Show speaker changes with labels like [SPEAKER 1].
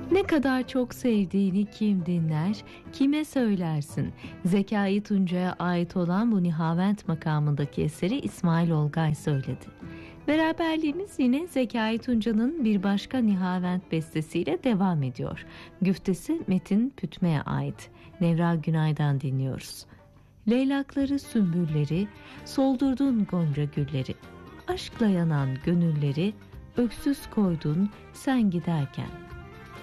[SPEAKER 1] Ne kadar çok sevdiğini kim dinler, kime söylersin? Zekai Tunca'ya ait olan bu Nihavent makamındaki eseri İsmail Olgay söyledi. Beraberliğimiz yine Zekai Tunca'nın bir başka Nihavent bestesiyle devam ediyor. Güftesi Metin Pütme'ye ait. Nevra Günay'dan dinliyoruz. Leylakları, sümbülleri, soldurdun gonca gülleri, aşkla yanan gönülleri, öksüz koydun sen giderken.